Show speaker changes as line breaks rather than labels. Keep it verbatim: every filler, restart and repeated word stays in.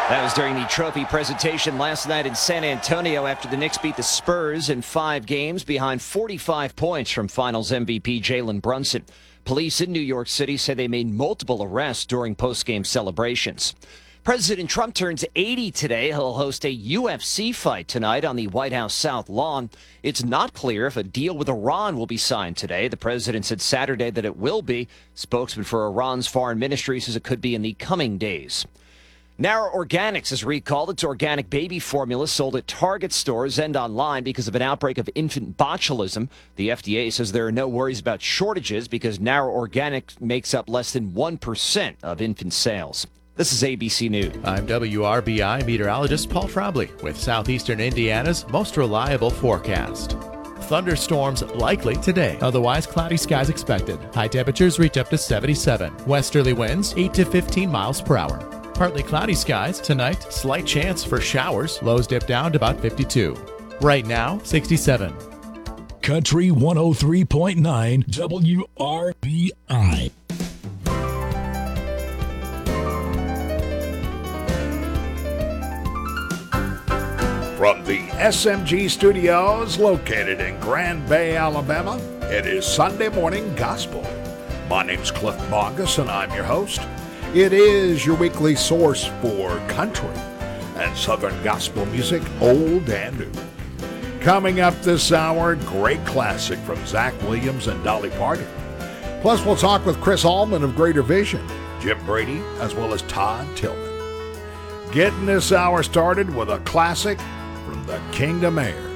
That was during the trophy presentation last night in San Antonio after the Knicks beat the Spurs in five games behind forty-five points from Finals M V P Jalen Brunson. Police in New York City say they made multiple arrests during post-game celebrations. President Trump turns eighty today. He'll host a U F C fight tonight on the White House South Lawn. It's not clear if a deal with Iran will be signed today. The president said Saturday that it will be. Spokesman for Iran's foreign ministry says it could be in the coming days. Nara Organics has recalled its organic baby formula sold at Target stores and online because of an outbreak of infant botulism. The F D A says there are no worries about shortages because Nara Organics makes up less than one percent of infant sales. This is A B C News.
I'm W R B I meteorologist Paul Trombley with southeastern Indiana's most reliable forecast. Thunderstorms likely today, otherwise cloudy skies expected. High temperatures reach up to seventy-seven. Westerly winds eight to fifteen miles per hour. Partly cloudy skies tonight, slight chance for showers. Lows dip down to about fifty-two. Right now, sixty-seven.
Country one oh three point nine W R B I. From the S M G studios located in Grand Bay, Alabama, it is Sunday Morning Gospel. My name's Cliff Bogus and I'm your host. It is your weekly source for country and southern gospel music, old and new. Coming up this hour, great classic from Zach Williams and Dolly Parton. Plus, we'll talk with Chris Allman of Greater Vision, Jim Brady, as well as Todd Tillman. Getting this hour started with a classic from the Kingdom Air.